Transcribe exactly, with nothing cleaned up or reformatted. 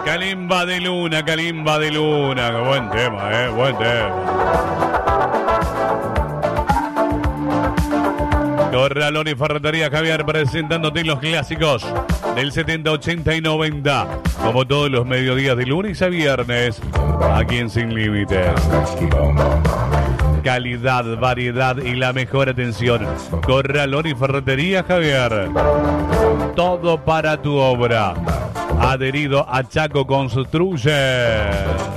Calimba de Luna, Calimba de Luna. Qué buen tema, eh, buen tema. Corralón y Ferretería Javier presentándote los clásicos del setenta, ochenta y noventa. Como todos los mediodías de lunes a viernes, aquí en Sin Límites. Calidad, variedad y la mejor atención. Corralón y Ferretería Javier. Todo para tu obra. Adherido a Chaco Construye.